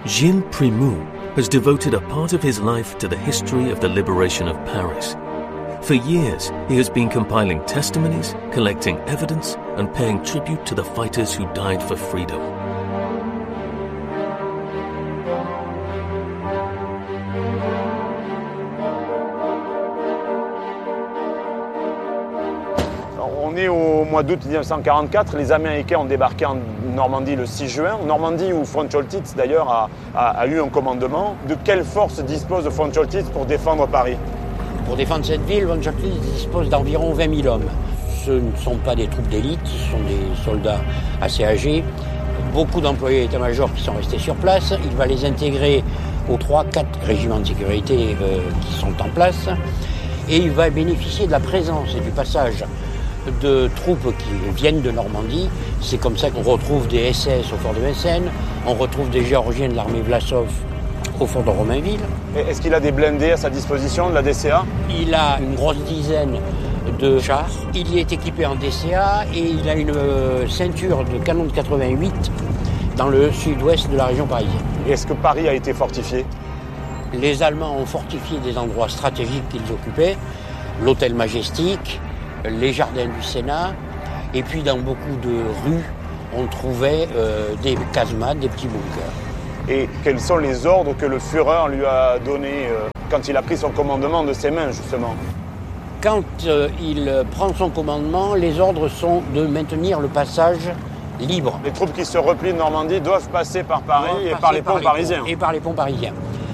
Gilles Primou has devoted a part of his life to the history of the liberation of Paris. For years, he has been compiling testimonies, collecting evidence, and paying tribute to the fighters who died for freedom. On est au mois d'août 1944, les Américains ont débarqué en Normandie le 6 juin. Normandie où von Choltitz d'ailleurs a eu un commandement. De quelle force dispose von Choltitz pour défendre Paris? Pour défendre cette ville, von Choltitz dispose d'environ 20 000 hommes. Ce ne sont pas des troupes d'élite, ce sont des soldats assez âgés. Beaucoup d'employés d'état-major qui sont restés sur place. Il va les intégrer aux 3-4 régiments de sécurité qui sont en place. Et il va bénéficier de la présence et du passage de troupes qui viennent de Normandie. C'est comme ça qu'on retrouve des SS au fort de Vincennes, on retrouve des Géorgiens de l'armée Vlasov au fort de Romainville. Est-ce qu'il a des blindés à sa disposition de la DCA? Il a une grosse dizaine de chars. Il y est équipé en DCA et il a une ceinture de canons de 88 dans le sud-ouest de la région parisienne. Est-ce que Paris a été fortifié? Les Allemands ont fortifié des endroits stratégiques qu'ils occupaient, l'hôtel Majestic, les jardins du Sénat, et puis dans beaucoup de rues, on trouvait des casemates, des petits bunkers. Et quels sont les ordres que le Führer lui a donnés quand il a pris son commandement de ses mains, justement? Quand il prend son commandement, les ordres sont de maintenir le passage libre. Les troupes qui se replient de Normandie doivent passer par Paris et par les ponts parisiens. Et par les ponts parisiens.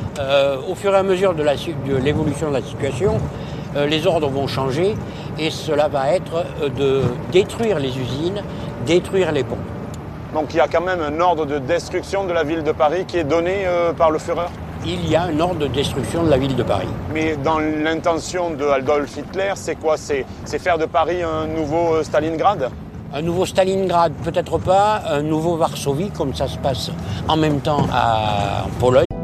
Au fur et à mesure de l'évolution de la situation, les ordres vont changer et cela va être de détruire les usines, détruire les ponts. Donc il y a quand même un ordre de destruction de la ville de Paris qui est donné par le Führer? Il y a un ordre de destruction de la ville de Paris. Mais dans l'intention de Adolf Hitler, c'est quoi? C'est faire de Paris un nouveau Stalingrad? Un nouveau Stalingrad, peut-être pas, un nouveau Varsovie, comme ça se passe en même temps en Pologne.